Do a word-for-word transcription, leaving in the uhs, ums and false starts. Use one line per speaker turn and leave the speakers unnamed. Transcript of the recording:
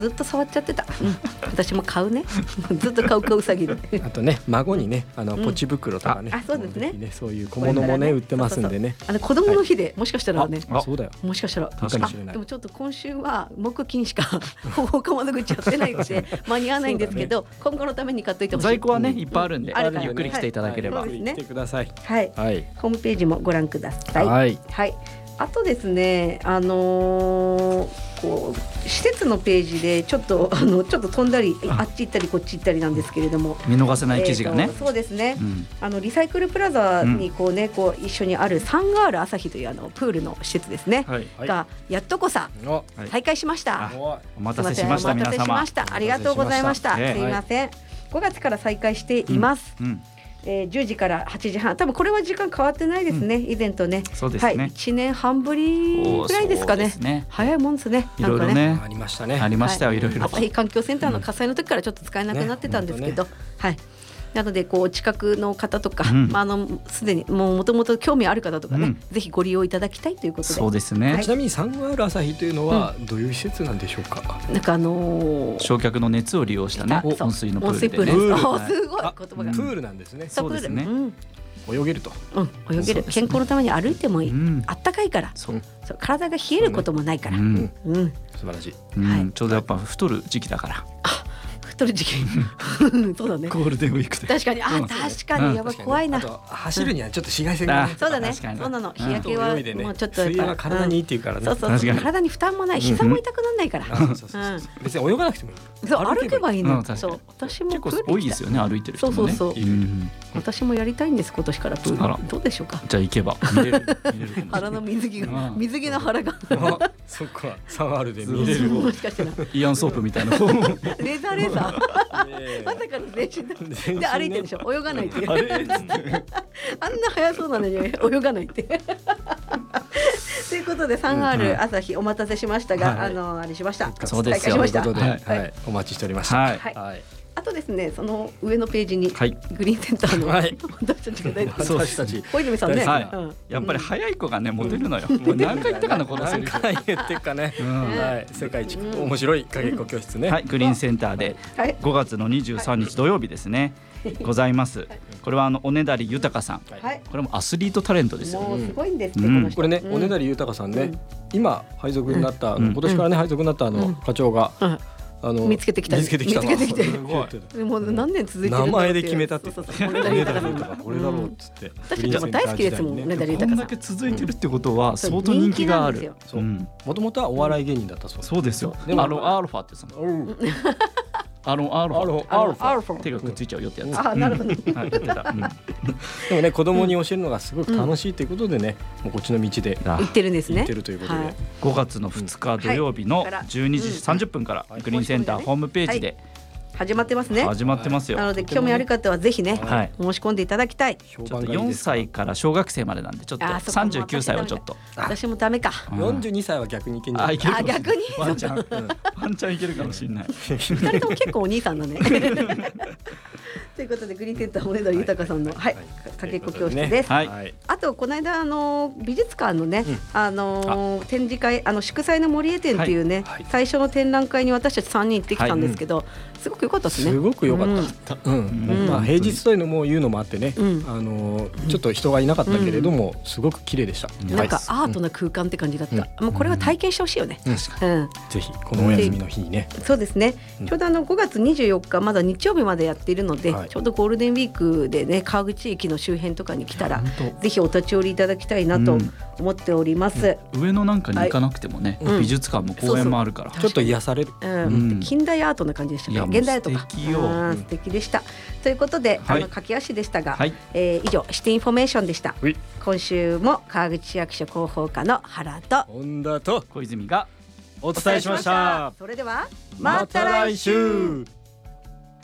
ずっと触っちゃってた、うん、私も買うねずっと買う買う詐欺で
あとね孫にねあのポチ袋とかね、
うん、あ, あそうです ね,
ねそういう小物もね売ってますんでね。
そうそうそうあの子供の日で、はい、もしかしたらね
あそうだよ
もしかしたら
確かに
でもちょっと今週は木金しか他窓口やってないので間に合わないんですけど、ね、今後のために買っといてほしい。
在庫はねいっぱいあるんで、
うん、
ゆっくり来ていただければ、
はいはい、そうですね、
来てください。
はい、はい、ホームページもご覧ください。
はい、
はい、あとですねあのーこう施設のページでちょっとあのちょっと飛んだりあっち行ったりこっち行ったりなんですけれども
見逃せない記事がね、
えー、そうですね、
うん、
あのリサイクルプラザにこう、ねうん、こう一緒にあるサンガール朝日というあのプールの施設ですね、はい、がやっとこさ再開しました、
はい、お待たせしました。皆様お待たせしました。
ありがとうございました。すいません、ごがつから再開しています、うんうんえー、じゅうじからはちじはん、多分これは時間変わってないですね、うん、以前とね。
そうですね、
はい、いちねんはんぶりぐらいですか ね, ね早いもんですね。
いろいろ ね, ね
ありましたね
ありましたよ、はい、いろいろ
朝日環境センターの火災の時からちょっと使えなくなってたんですけど、ねねはいなのでこう近くの方とか、うんまあ、あのすでにもともと興味ある方とかね、うん、ぜひご利用いただきたいということで。
そうですね、
はい、
ちなみにサンガール朝日というのはどういう施設なんでしょうか。
うん、なんかあのー、
焼却の熱を利用したね温水のプールで、ね、
温水プールです。はい、すごい言葉が
プールなんですね。
そうですね、
うん
泳げると、
うん、泳げる、ね、健康のために歩いてもいい、うん、あったかいからそうそう体が冷えることもないから、うんうん、
素晴らしい、
うんはい、ちょうどやっぱ太る時期だから
あ太る時期そうだね
ゴールデンウィークで
確かにあ、うん、確かにやばい怖いな。あと
走るにはちょっと紫外線が、ね、
そうだねそうなの日焼けはもうちょっとやっぱ
水泳は体にいいっていうからね、
そうそうそう体に負担もない膝も痛くならないから、うん、
別に泳がなくてもいい。
そう歩けばいいの、うん、
そう
私も
結構多いですよね歩いてる人もね。
そうそうそう、うん、私もやりたいんです今年からプールどうでしょうか。
じゃあ行けば見れる見れる
腹の水着が水着の腹が
そっかサンアールで見れる
もしかしたら
イアンソープみたいな
レーザーレーザーまさかの全身で歩いてるでしょ泳がないっていうあんな速そうなのに泳がないってということでサンアール朝日お待たせしましたが、はい、あのあれしました
そうですよ
再開しました、
はいはい、お待ちしておりました、
はい
はい
あとですねその上のページに、はい、グリーンセンターの、はい、私たちが大好き
私たち
小泉さんね、
はいうん、やっぱり早い子がねモテるのよ、うん、もう何回言ったかなこのセリフ
何回言ってるかね、うんはい、世界一面白いかけっこ教室ね、
はい、グリーンセンターでごがつのにじゅうさんにち土曜日ですね、はい、ございます。これはあのおねだり豊さん、はい、これもアスリートタレントですよ。
もうすごいんですね、
うん、
この人
これね、うん、おねだり豊さんね、うん、今配属になった、うん、今年からね配属になったあの、うん、課長が、うんあの
見つけてきた
見つけてきた
見つけてきてもう何年続いてるんだって
名前で決めたって
そうそうそうこれだろう
これだろうっつって
私たちも大好きですもんね。
こんだけ続いてるってことは相当人気がある。
もともとはお笑い芸人だったそう
そうですよ。アロンアルファってさアロンアルファアルファ手がくっついちゃうよってやつ。
あなるほど
でもね子供に教えるのがすごく楽しいということでねもうこっちの道で
行ってるんですね。
行ってるということで
ごがつのふつか土曜日のじゅうにじさんじゅっぷんからグリーンセンターホームページで
始まってますね。
始まってますよ。
なので興味ある方はぜひね、はい、申し込んでいただきたい。
ちょっとよんさいから小学生までなんでちょっとさんじゅうきゅうさいはちょっと
私もダメか。
よんじゅうにさいは逆にいけんじゃない。
あ逆に
ワンちゃん、うん、ワンちゃんいけるかもしれない。
ふたりとも結構お兄さんだね。ということでグリーンセンターおねだり豊さんの、はいはい、かけっこ教室です、はい、あとこの間あの美術館のね、うん、あのあ展示会あの祝祭の森江展っていうね、はい、最初の展覧会に私たちさんにん行ってきたんですけど、はいうん、すごく良かったですね。
すごく良かった、うんうんまあ、平日というのも言うのもあってね、うん、あのちょっと人がいなかったけれども、うん、すごく綺麗でした、
うん、なんかアートな空間って感じだった、うん、もうこれは体験してほしいよね、うんうん、
ぜひこのお休みの日にね、
そうですね、うん、ちょうどあのごがつにじゅうよっかまだ日曜日までやっているので、はい、ちょうどゴールデンウィークでね川口駅の周辺とかに来たらぜひお立ち寄りいただきたいなと思っております、
うん、上野なんかに行かなくてもね、はい、美術館も公園もあるから、
うん、そうそうちょっと癒される、
うんうん、近代アートな感じでしたね。現代アートか
素敵よ、うん、
素敵でした。ということで、はい、あの駆け足でしたが、はいえー、以上シティインフォメーションでした。今週も川口市役所広報課の原と
本田と
小泉が
お伝えしました。
それでは
また来週。